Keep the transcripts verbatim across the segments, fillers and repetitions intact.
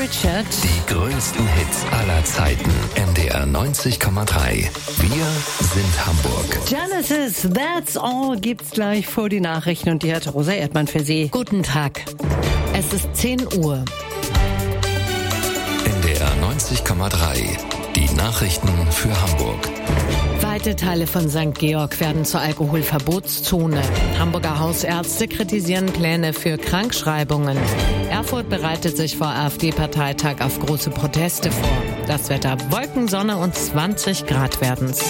Richard. Die größten Hits aller Zeiten. N D R neunzig Komma drei. Wir sind Hamburg. Genesis, That's All gibt's gleich vor die Nachrichten und die hat Rosa Erdmann für Sie. Guten Tag. Es ist zehn Uhr. N D R neunzig Komma drei. Die Nachrichten für Hamburg. Weite Teile von Sankt Georg werden zur Alkoholverbotszone. Hamburger Hausärzte kritisieren Pläne für Krankschreibungen. Erfurt bereitet sich vor AfD-Parteitag auf große Proteste vor. Das Wetter: Wolken, Sonne und zwanzig Grad werden's.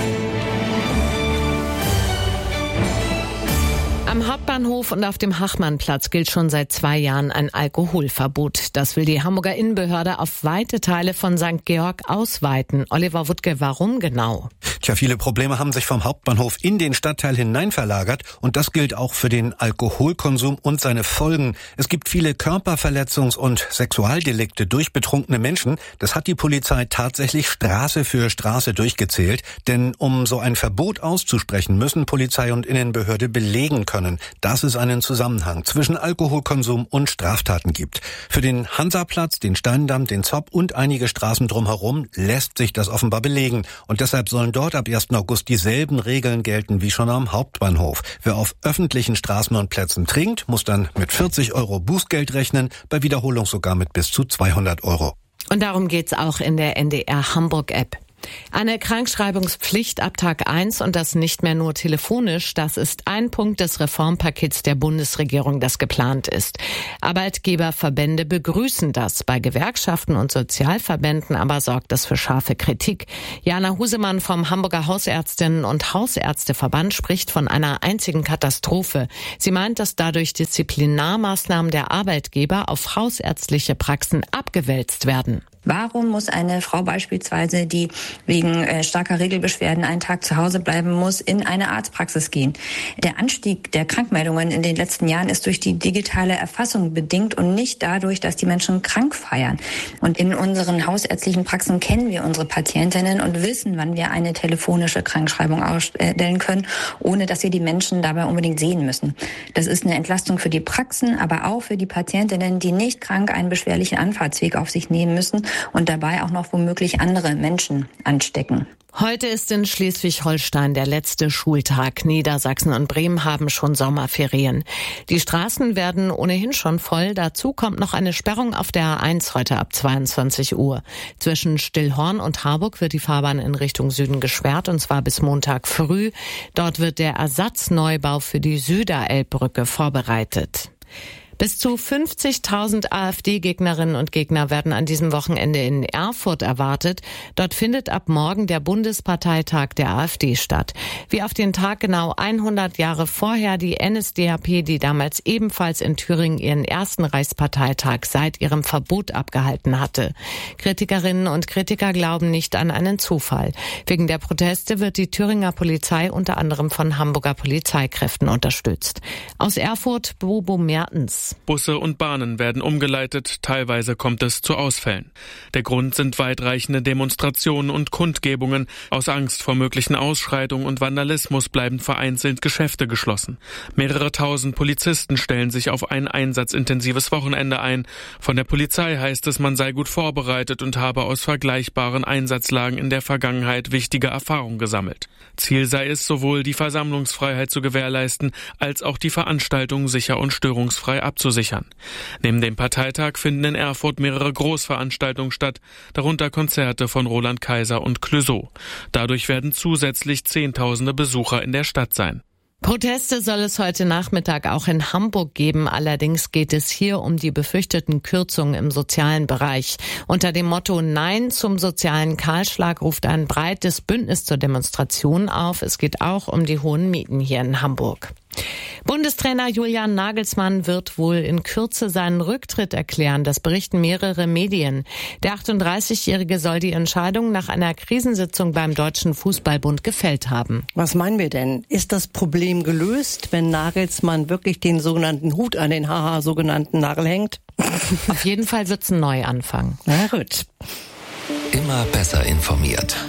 Am Hauptbahnhof und auf dem Hachmannplatz gilt schon seit zwei Jahren ein Alkoholverbot. Das will die Hamburger Innenbehörde auf weite Teile von Sankt Georg ausweiten. Oliver Wuttke, warum genau? Tja, viele Probleme haben sich vom Hauptbahnhof in den Stadtteil hinein verlagert und das gilt auch für den Alkoholkonsum und seine Folgen. Es gibt viele Körperverletzungs- und Sexualdelikte durch betrunkene Menschen. Das hat die Polizei tatsächlich Straße für Straße durchgezählt. Denn um so ein Verbot auszusprechen, müssen Polizei und Innenbehörde belegen können, dass es einen Zusammenhang zwischen Alkoholkonsum und Straftaten gibt. Für den Hansaplatz, den Steindamm, den Zopp und einige Straßen drumherum lässt sich das offenbar belegen. Und deshalb sollen dort ab ersten August dieselben Regeln gelten wie schon am Hauptbahnhof. Wer auf öffentlichen Straßen und Plätzen trinkt, muss dann mit vierzig Euro Bußgeld rechnen, bei Wiederholung sogar mit bis zu zweihundert Euro. Und darum geht's auch in der N D R Hamburg-App. Eine Krankschreibungspflicht ab Tag eins und das nicht mehr nur telefonisch, das ist ein Punkt des Reformpakets der Bundesregierung, das geplant ist. Arbeitgeberverbände begrüßen das. Bei Gewerkschaften und Sozialverbänden aber sorgt das für scharfe Kritik. Jana Husemann vom Hamburger Hausärztinnen- und Hausärzteverband spricht von einer einzigen Katastrophe. Sie meint, dass dadurch Disziplinarmaßnahmen der Arbeitgeber auf hausärztliche Praxen abgewälzt werden. Warum muss eine Frau beispielsweise, die wegen äh, starker Regelbeschwerden einen Tag zu Hause bleiben muss, in eine Arztpraxis gehen? Der Anstieg der Krankmeldungen in den letzten Jahren ist durch die digitale Erfassung bedingt und nicht dadurch, dass die Menschen krank feiern. Und in unseren hausärztlichen Praxen kennen wir unsere Patientinnen und wissen, wann wir eine telefonische Krankschreibung ausstellen können, ohne dass wir die Menschen dabei unbedingt sehen müssen. Das ist eine Entlastung für die Praxen, aber auch für die Patientinnen, die nicht krank einen beschwerlichen Anfahrtsweg auf sich nehmen müssen und dabei auch noch womöglich andere Menschen anstecken. Heute ist in Schleswig-Holstein der letzte Schultag. Niedersachsen und Bremen haben schon Sommerferien. Die Straßen werden ohnehin schon voll. Dazu kommt noch eine Sperrung auf der A eins heute ab zweiundzwanzig Uhr. Zwischen Stillhorn und Harburg wird die Fahrbahn in Richtung Süden gesperrt, und zwar bis Montag früh. Dort wird der Ersatzneubau für die Süderelbbrücke vorbereitet. Bis zu fünfzigtausend AfD-Gegnerinnen und Gegner werden an diesem Wochenende in Erfurt erwartet. Dort findet ab morgen der Bundesparteitag der AfD statt. Wie auf den Tag genau hundert Jahre vorher die N S D A P, die damals ebenfalls in Thüringen ihren ersten Reichsparteitag seit ihrem Verbot abgehalten hatte. Kritikerinnen und Kritiker glauben nicht an einen Zufall. Wegen der Proteste wird die Thüringer Polizei unter anderem von Hamburger Polizeikräften unterstützt. Aus Erfurt, Bobo Mertens. Busse und Bahnen werden umgeleitet, teilweise kommt es zu Ausfällen. Der Grund sind weitreichende Demonstrationen und Kundgebungen. Aus Angst vor möglichen Ausschreitungen und Vandalismus bleiben vereinzelt Geschäfte geschlossen. Mehrere tausend Polizisten stellen sich auf ein einsatzintensives Wochenende ein. Von der Polizei heißt es, man sei gut vorbereitet und habe aus vergleichbaren Einsatzlagen in der Vergangenheit wichtige Erfahrungen gesammelt. Ziel sei es, sowohl die Versammlungsfreiheit zu gewährleisten, als auch die Veranstaltung sicher und störungsfrei abzusichern. Neben dem Parteitag finden in Erfurt mehrere Großveranstaltungen statt, darunter Konzerte von Roland Kaiser und Clouseau. Dadurch werden zusätzlich Zehntausende Besucher in der Stadt sein. Proteste soll es heute Nachmittag auch in Hamburg geben. Allerdings geht es hier um die befürchteten Kürzungen im sozialen Bereich. Unter dem Motto Nein zum sozialen Kahlschlag ruft ein breites Bündnis zur Demonstration auf. Es geht auch um die hohen Mieten hier in Hamburg. Bundestrainer Julian Nagelsmann wird wohl in Kürze seinen Rücktritt erklären. Das berichten mehrere Medien. Der achtunddreißigjährige soll die Entscheidung nach einer Krisensitzung beim Deutschen Fußballbund gefällt haben. Was meinen wir denn? Ist das Problem gelöst, wenn Nagelsmann wirklich den sogenannten Hut an den haha sogenannten Nagel hängt? Auf jeden Fall wird's ein Neuanfang. Na gut. Immer besser informiert.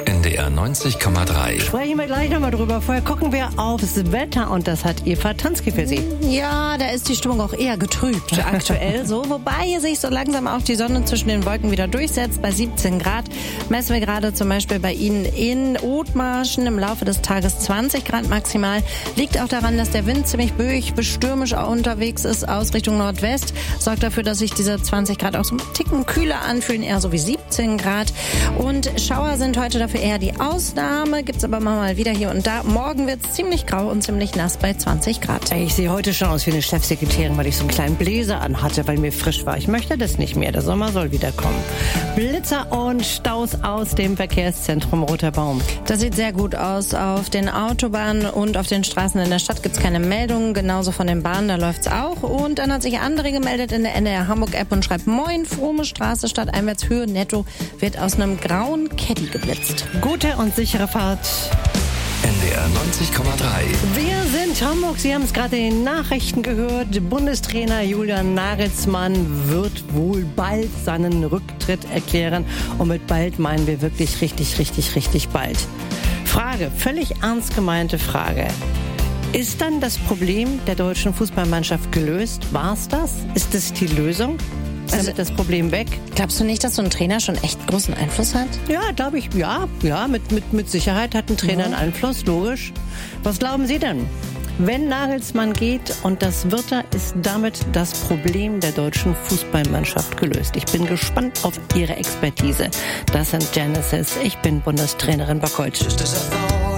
N D R neunzig Komma drei. Sprechen wir gleich nochmal drüber. Vorher gucken wir aufs Wetter und das hat Eva Tansky für Sie. Ja, da ist die Stimmung auch eher getrübt aktuell so, wobei sich so langsam auch die Sonne zwischen den Wolken wieder durchsetzt. Bei siebzehn Grad messen wir gerade zum Beispiel bei Ihnen in Othmarschen im Laufe des Tages zwanzig Grad maximal. Liegt auch daran, dass der Wind ziemlich böig bis stürmisch unterwegs ist aus Richtung Nordwest. Sorgt dafür, dass sich diese zwanzig Grad auch so ein Ticken kühler anfühlen, eher so wie siebzehn Grad. Und Schauer sind heute dafür eher die Ausnahme, gibt's aber mal wieder hier und da. Morgen wird's ziemlich grau und ziemlich nass bei zwanzig Grad. Ich sehe heute schon aus wie eine Chefsekretärin, weil ich so einen kleinen Bläser anhatte, weil mir frisch war. Ich möchte das nicht mehr. Der Sommer soll wieder kommen. Blitzer und Staus aus dem Verkehrszentrum Roter Baum. Das sieht sehr gut aus. Auf den Autobahnen und auf den Straßen in der Stadt gibt's keine Meldungen. Genauso von den Bahnen, da läuft's auch. Und dann hat sich André gemeldet in der N D R Hamburg-App und schreibt: Moin, Frome Straße, Stadteinwärtshöhe netto wird aus einem grauen Caddy geblitzt. Gute und sichere Fahrt. N D R neunzig Komma drei. Wir sind Hamburg. Sie haben es gerade in den Nachrichten gehört. Bundestrainer Julian Nagelsmann wird wohl bald seinen Rücktritt erklären. Und mit bald meinen wir wirklich richtig, richtig, richtig bald. Frage, völlig ernst gemeinte Frage. Ist dann das Problem der deutschen Fußballmannschaft gelöst? War es das? Ist es die Lösung? Ist Also, damit das Problem weg? Glaubst du nicht, dass so ein Trainer schon echt großen Einfluss hat? Ja, glaube ich, ja. Ja, mit, mit, mit Sicherheit hat ein Trainer einen Einfluss, logisch. Was glauben Sie denn? Wenn Nagelsmann geht und das wird er, ist damit das Problem der deutschen Fußballmannschaft gelöst. Ich bin gespannt auf Ihre Expertise. Das sind Genesis. Ich bin Bundestrainerin Bockholz.